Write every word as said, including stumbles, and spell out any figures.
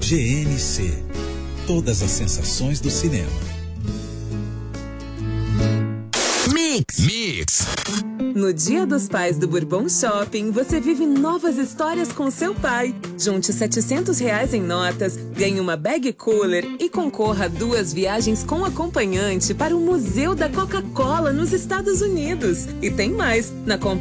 G N C. Todas as sensações do cinema. Mix. Mix. No Dia dos Pais do Bourbon Shopping, você vive novas histórias com seu pai. Junte setecentos reais em notas, ganhe uma bag cooler e concorra a duas viagens com acompanhante para o Museu da Coca-Cola nos Estados Unidos. E tem mais, na compra